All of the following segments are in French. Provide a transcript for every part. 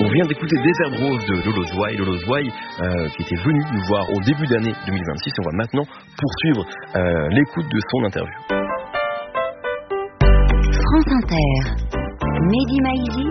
On vient d'écouter Desert Rose de Lolo Zouaï. Lolo Zouaï qui était venu nous voir au début d'année 2026. On va maintenant poursuivre l'écoute de son interview. France Inter, Mehdi Maizi,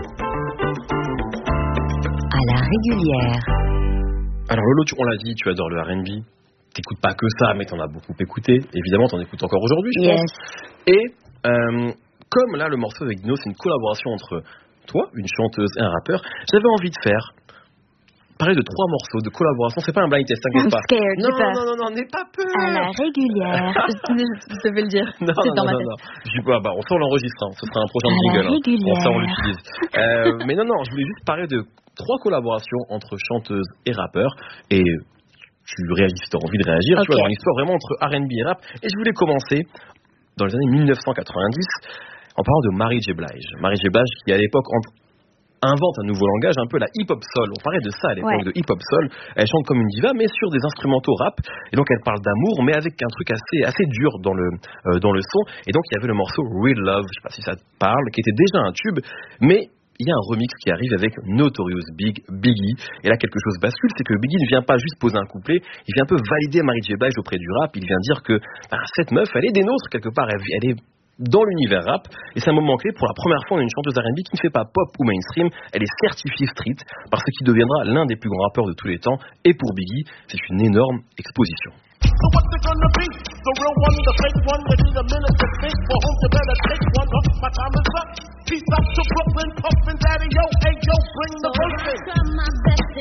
à la régulière. Alors Lolo, on l'a dit, tu adores le R&B. T'écoutes pas que ça, mais t'en as beaucoup écouté. Évidemment, t'en écoutes encore aujourd'hui, je pense. Et comme là, le morceau avec Dino, c'est une collaboration entre toi, une chanteuse et un rappeur, j'avais envie de parler de 3 morceaux de collaboration. C'est pas un blind test, t'inquiète pas. Scared, non, n'aie pas peur. À la régulière. Je devais le dire. Non. Je dis pas, on sort l'enregistrement. Ce sera un prochain jingle. On l'utilise. Mais non, je voulais juste parler de 3 collaborations entre chanteuses et rappeurs. Et tu réagis si tu as envie de réagir. Okay. Tu vois, dans l'histoire vraiment entre R&B et rap. Et je voulais commencer dans les années 1990 en parlant de Mary J. Blige. Mary J. Blige qui à l'époque invente un nouveau langage, un peu la hip-hop soul. On parlait de ça à l'époque, de hip-hop soul. Elle chante comme une diva, mais sur des instrumentaux rap. Et donc elle parle d'amour, mais avec un truc assez dur dans le son. Et donc il y avait le morceau Real Love, je sais pas si ça te parle, qui était déjà un tube, mais il y a un remix qui arrive avec Notorious Biggie. Et là, quelque chose bascule, c'est que Biggie ne vient pas juste poser un couplet, il vient un peu valider Mary J. Blige auprès du rap. Il vient dire que cette meuf, elle est des nôtres quelque part, elle est dans l'univers rap. Et c'est un moment clé. Pour la première fois, on a une chanteuse R&B qui ne fait pas pop ou mainstream. Elle est certifiée street par ce qui deviendra l'un des plus grands rappeurs de tous les temps. Et pour Biggie, c'est une énorme exposition. So what's it gonna be? The real one, the fake one, you need a minute to think. For whom you better take one up, my time is up. Peace out to Brooklyn, puffin' daddy, yo, hey yo, bring the verse in. I try my best to